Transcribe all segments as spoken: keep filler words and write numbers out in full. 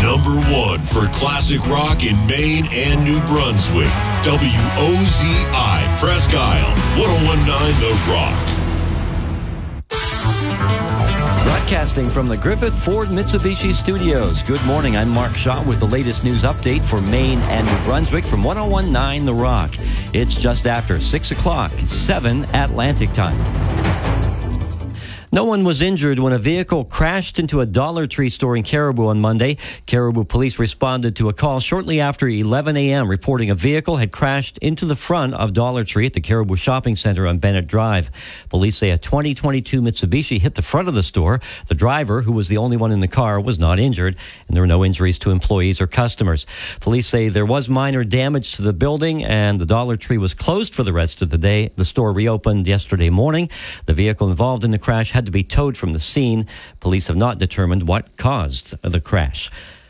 Number one for classic rock in Maine and New Brunswick. W O Z I Presque Isle, ten nineteen The Rock. Broadcasting from the Griffith Ford Mitsubishi Studios. Good morning, I'm Mark Shaw with the latest news update for Maine and New Brunswick from ten nineteen The Rock. It's just after six o'clock, seven Atlantic time. No one was injured when a vehicle crashed into a Dollar Tree store in Caribou on Monday. Caribou police responded to a call shortly after eleven a.m. reporting a vehicle had crashed into the front of Dollar Tree at the Caribou Shopping Center on Bennett Drive. Police say a twenty twenty-two Mitsubishi hit the front of the store. The driver, who was the only one in the car, was not injured, and there were no injuries to employees or customers. Police say there was minor damage to the building, and the Dollar Tree was closed for the rest of the day. The store reopened yesterday morning. The vehicle involved in the crash had to be towed from the scene. Police have not determined what caused the crash.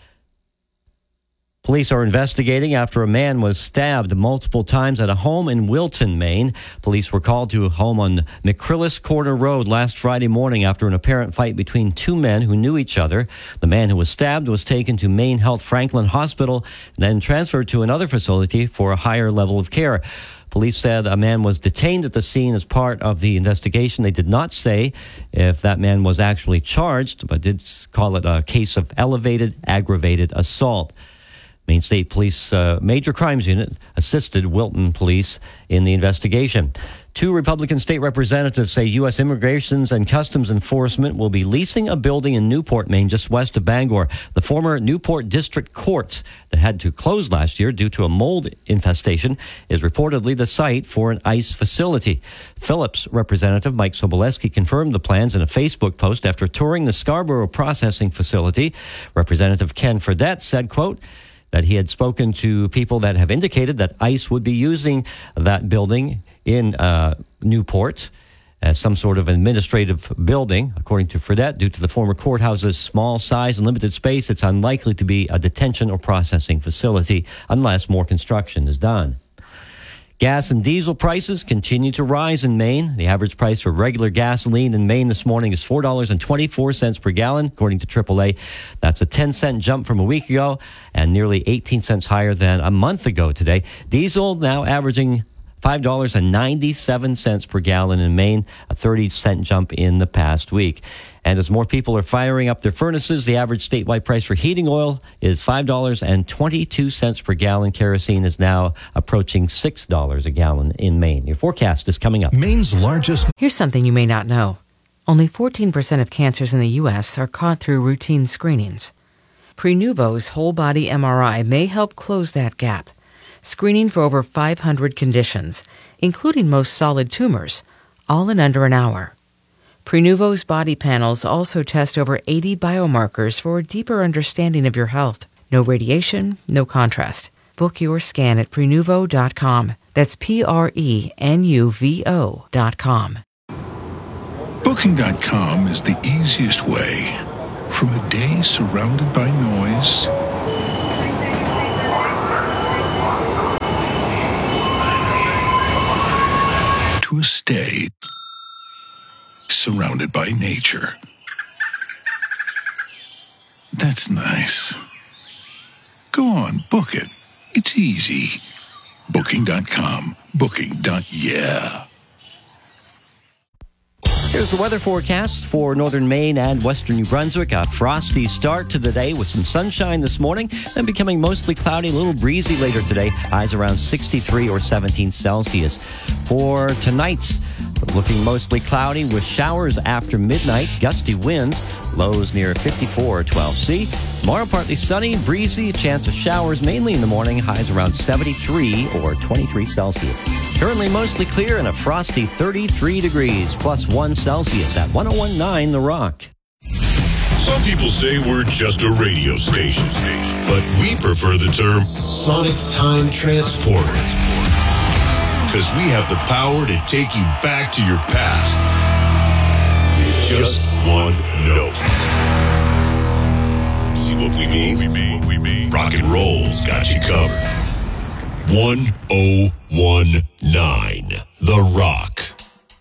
Police are investigating after a man was stabbed multiple times at a home in Wilton, Maine. Police were called to a home on McCrillis Corner Road last Friday morning after an apparent fight between two men who knew each other. The man who was stabbed was taken to Maine Health Franklin Hospital and then transferred to another facility for a higher level of care. Police said a man was detained at the scene as part of the investigation. They did not say if that man was actually charged, but did call it a case of elevated aggravated assault. Maine State Police uh, Major Crimes Unit assisted Wilton Police in the investigation. Two Republican state representatives say U S Immigration and Customs Enforcement will be leasing a building in Newport, Maine, just west of Bangor. The former Newport District Court that had to close last year due to a mold infestation is reportedly the site for an ICE facility. Phillips Representative Mike Sobolewski confirmed the plans in a Facebook post after touring the Scarborough Processing Facility. Representative Ken Fredette said, quote, that he had spoken to people that have indicated that ICE would be using that building in uh, Newport as some sort of administrative building. According to Fredette, due to the former courthouse's small size and limited space, it's unlikely to be a detention or processing facility unless more construction is done. Gas and diesel prices continue to rise in Maine. The average price for regular gasoline in Maine this morning is four dollars and twenty-four cents per gallon, according to triple A. That's a ten cent jump from a week ago and nearly eighteen cents higher than a month ago today. Diesel now averaging five dollars and ninety-seven cents per gallon in Maine, a thirty cent jump in the past week. And as more people are firing up their furnaces, the average statewide price for heating oil is five dollars and twenty-two cents per gallon. Kerosene is now approaching six dollars a gallon in Maine. Your forecast is coming up. Maine's largest... Here's something you may not know. Only fourteen percent of cancers in the U S are caught through routine screenings. Prenuvo's whole-body M R I may help close that gap, screening for over five hundred conditions, including most solid tumors, all in under an hour. Prenuvo's body panels also test over eighty biomarkers for a deeper understanding of your health. No radiation, no contrast. Book your scan at Prenuvo dot com. That's P R E N U V O dot com. Booking dot com is the easiest way. From a day surrounded by noise to a stay surrounded by nature. That's nice. Go on, book it. It's easy. Booking dot com. Booking. Yeah. Here's the weather forecast for northern Maine and western New Brunswick. A frosty start to the day with some sunshine this morning, then becoming mostly cloudy, a little breezy later today. Highs around sixty-three or seventeen Celsius. For tonight's, looking mostly cloudy with showers after midnight, gusty winds, lows near fifty-four or twelve C. Tomorrow, partly sunny, breezy, a chance of showers mainly in the morning, highs around seventy-three or twenty-three Celsius. Currently mostly clear and a frosty thirty-three degrees, plus one Celsius at ten nineteen The Rock. Some people say we're just a radio station, but we prefer the term Sonic Time Transporter. Because we have the power to take you back to your past with just one note. See what we mean? We mean, we mean. Rock and roll's got you covered. ten nineteen The Rock.